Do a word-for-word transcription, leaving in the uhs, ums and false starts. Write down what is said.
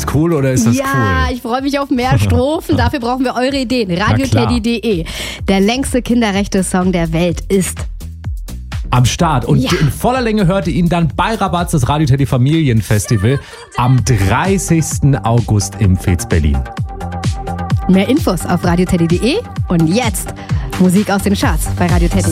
das cool oder ist das ja, cool? Ja, ich freue mich auf mehr Strophen. Dafür brauchen wir eure Ideen. radioteddy punkt de. Der längste Kinderrechte-Song der Welt ist am Start. Und ja. in voller Länge hört ihr ihn dann bei Rabatz, das Radio Teddy Familienfestival am dreißigsten August im Fez Berlin. Mehr Infos auf radioteddy punkt de und jetzt Musik aus den Charts bei Radio Teddy.